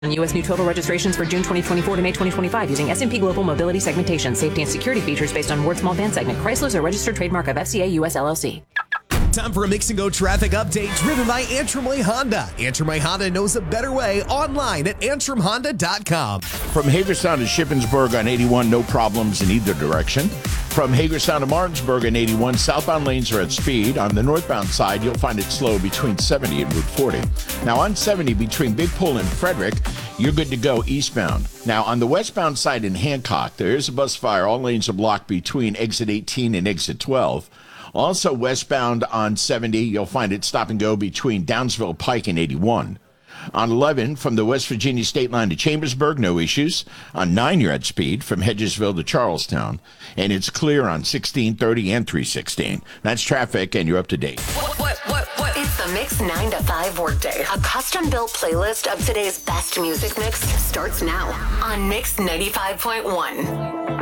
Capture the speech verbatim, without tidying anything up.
U S new total registrations for June twenty twenty-four to May twenty twenty-five using S and P Global Mobility Segmentation. Safety and security features based on word small van segment. Chrysler is a registered trademark of F C A U S L L C. Time for a Mix and Go traffic update driven by Antrim Way Honda. Antrim Way Honda knows a better way online at antrim honda dot com. From Hagerstown to Shippensburg on eighty-one, no problems in either direction. From Hagerstown to Martinsburg on eighty-one, southbound lanes are at speed. On the northbound side, you'll find it slow between seventy and Route forty. Now on seventy between Big Pool and Frederick, you're good to go eastbound. Now on the westbound side in Hancock, there is a bus fire. All lanes are blocked between exit eighteen and exit twelve. Also westbound on seventy, you'll find it stop and go between Downsville Pike and eighty-one. On eleven, from the West Virginia state line to Chambersburg, no issues. On nine, you're at speed from Hedgesville to Charlestown. And it's clear on sixteen thirty and three sixteen. That's traffic, and you're up to date. What, what, what, what? It's the Mix nine to five workday. A custom-built playlist of today's best music mix starts now on Mix ninety-five point one.